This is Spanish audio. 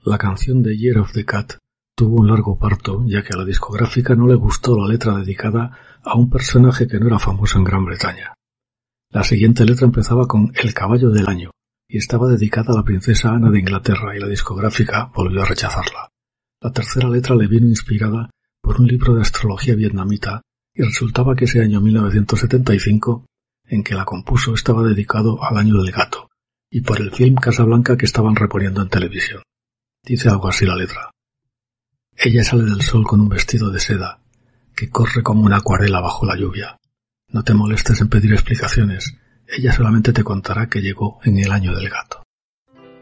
La canción de Year of the Cat tuvo un largo parto, ya que a la discográfica no le gustó la letra dedicada a un personaje que no era famoso en Gran Bretaña. La siguiente letra empezaba con El caballo del año y estaba dedicada a la princesa Ana de Inglaterra, y la discográfica volvió a rechazarla. La tercera letra le vino inspirada por un libro de astrología vietnamita, y resultaba que ese año 1975 en que la compuso estaba dedicado al año del gato, y por el film Casablanca que estaban reponiendo en televisión. Dice algo así la letra. Ella sale del sol con un vestido de seda, que corre como una acuarela bajo la lluvia. No te molestes en pedir explicaciones, ella solamente te contará que llegó en el año del gato.